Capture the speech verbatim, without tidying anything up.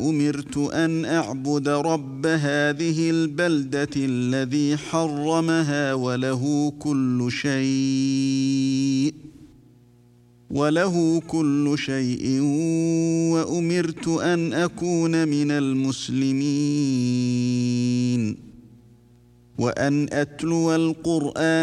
أمرت أن أعبد رب هذه البلدة الذي حرمها وله كل شيء وله كل شيء وأمرت أن أكون من المسلمين وأن أتلو القرآن